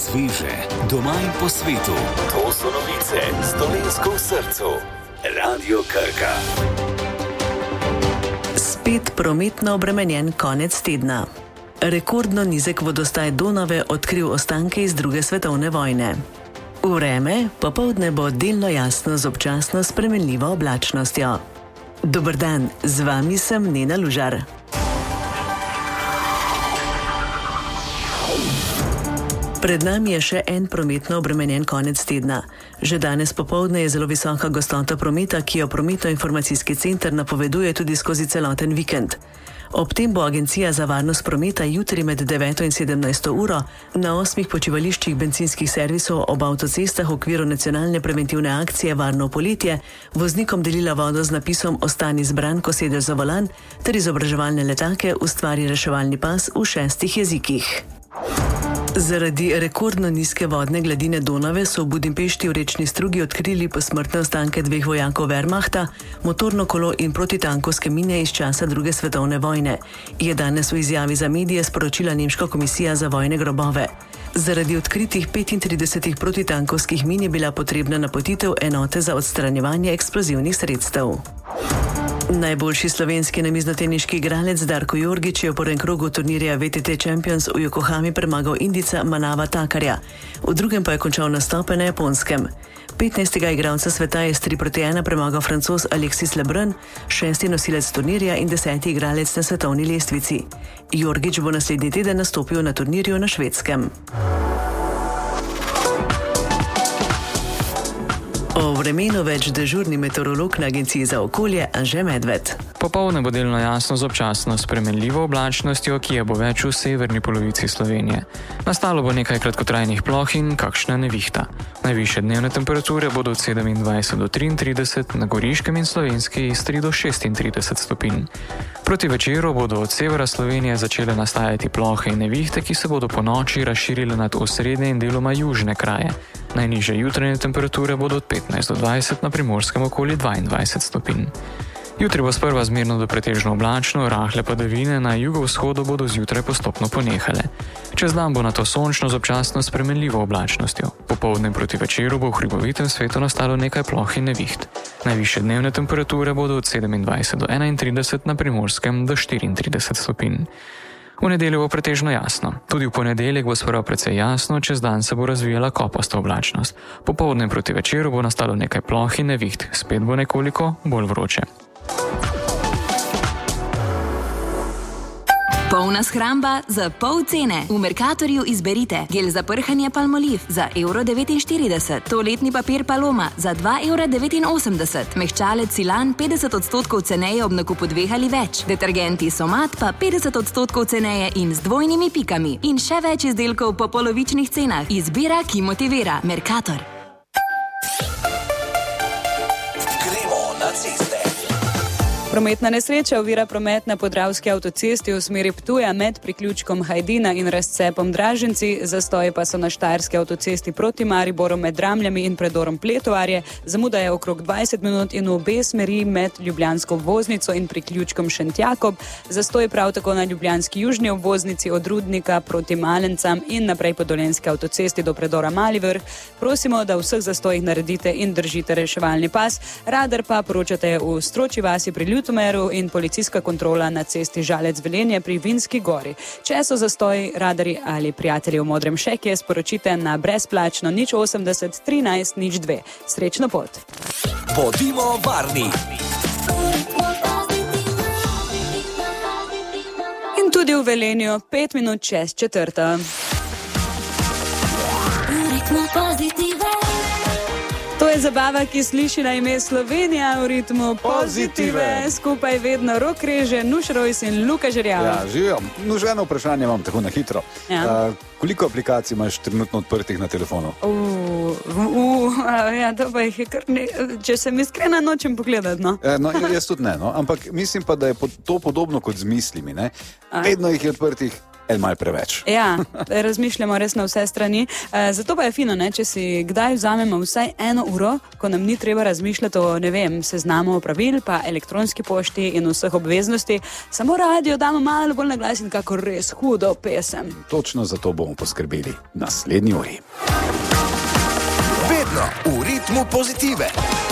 Sveže, doma in po svetu. To so novice Slovensko v srcu. Radio Krka. Spet prometno obremenjen konec tedna. Rekordno nizek vodostaj Donave odkril ostanke iz druge svetovne vojne. Vreme popoldne bo delno jasno z občasno spremenljivo oblačnostjo. Dober dan, z vami sem Nena Lužar. Pred nami je še en prometno obremenjen konec tedna. Že danes popoldne je zelo visoka gostota prometa, ki jo prometno-informacijski center napoveduje tudi skozi celoten vikend. Ob tem bo Agencija za varnost prometa jutri med 9 in 17 uro na 8 počivališčih bencinskih servisov ob avtocestah v okviru nacionalne preventivne akcije Varno poletje voznikom delila vodo z napisom Ostani zbran, ko sedeš za volan, ter izobraževalne letake Ustvari reševalni pas v 6 jezikih. Zaradi rekordno nizke vodne gladine Donave so v Budimpešti v rečni strugi odkrili posmrtne ostanke 2 vojakov Wehrmachta, motorno kolo in protitankovske mine iz časa druge svetovne vojne, je danes v izjavi za medije sporočila Nemška komisija za vojne grobove. Zaradi odkritih 35 protitankovskih min je bila potrebna napotitev enote za odstranjevanje eksplozivnih sredstev. Najboljši slovenski namiznoteniški igralec Darko Jorgić je v prvem krogu turnirja VTT Champions v Yokohami premagal Indijca Manava Takarja. V drugem pa je končal nastope na Japonskem. 15. igralca sveta je s 3-1 premagal Francoz Alexis Lebrun, 6. nosilec turnirja in 10. igralec na svetovni lestvici. Jorgić bo naslednji teden nastopil na turnirju na Švedskem. O vremenu več dežurni meteorolog na Agenciji za okolje Anže Medved. Popoldne bo delno jasno z občasno spremenljivo oblačnostjo, ki je bo več v severni polovici Slovenije. Nastalo bo nekaj kratkotrajnih ploh in kakšna nevihta. Najvišje dnevne temperature bodo od 27 do 33, na Goriškem in Slovenski Istri do 36 stopinj. Proti večeru bodo od severa Slovenije začele nastajati plohe in nevihte, ki se bodo po noči razširile nad osrednje in deloma južne kraje. Najnižje jutranje temperature bodo od 15 do 20, na Primorskem okoli 22 stopinj. Jutri bo sprva zmerno do pretežno oblačno, rahle padavine na jugovzhodu bodo zjutraj postopno ponehale. Čez dan bo nato sončno z občasno spremenljivo oblačnostjo. Popoldne proti večeru bo v hribovitem svetu nastalo nekaj ploh in neviht. Najvišje dnevne temperature bodo od 27 do 31, na Primorskem do 34 stopinj. V nedeljo bo pretežno jasno. Tudi v ponedeljek bo sprva precej jasno, čez dan se bo razvijala kopasta oblačnost. Popoldne proti večeru bo nastalo nekaj ploh in neviht, spet bo nekoliko bolj vroče. Polna shramba za pol cene. V Mercatorju izberite gel za prhanje Palmolive za €1,49, toaletni papir Paloma za €2,89, mehčalec Silan 50% ceneje ob nakupu 2 ali več, detergenti Somat pa 50% ceneje in z dvojnimi pikami. In še več izdelkov po polovičnih cenah. Izbira, ki motivira. Mercator. Gremo na ceste. Prometna nesreča ovira promet na Podravski avtocesti v smeri Ptuja med priključkom Hajdina in razcepom Draženci, zastoji pa so na Štajerski avtocesti proti Mariboru med Dramljami in predorom Pletovarje, zamuda je okrog 20 minut in v obe smeri med Ljubljansko obvoznico in priključkom Šentjakob, zastoji prav tako na ljubljanski južni obvoznici od Rudnika proti Malencam in naprej po Dolenjski avtocesti do predora Mali Vrh. Prosimo, da v vseh zastojih naredite in držite reševalni pas, radar pa poročate v Stročji vasi pri Ljutomeru in policijska kontrola na cesti Žalec-Velenje pri Vinski gori. Če so zastoji, radari ali prijatelji v modrem šekje, sporočite na brezplačno 080 13 02. Srečno pot! Bodimo varni! In tudi v Velenju 5 minut čez 4. To je zabava, ki sliši na ime Slovenija v ritmu pozitive. Skupaj vedno Rok Reže, Nuš Rojs in Luka Žerjav. Ja, živijo. Nuž, eno vprašanje imam tako na hitro. Ja. Koliko aplikacij imaš trenutno odprtih na telefonu? Ja, to pa jih je kar če sem iskrena, nočem pogledati, no. No, jaz tudi ne, no. Ampak mislim pa, da je to podobno kot z mislimi, ne. Vedno jih je odprtih en malo preveč. Ja, razmišljamo res na vse strani. Zato pa je fino, ne, če si kdaj vzamemo vsaj 1 uro, ko nam ni treba razmišljati o, ne vem, seznamu pravil, pa elektronski pošti in vseh obveznosti. Samo radio damo malo bolj na glas in kako res hudo pesem. Točno zato bomo poskrbeli naslednji uri. Vedno v ritmu pozitive.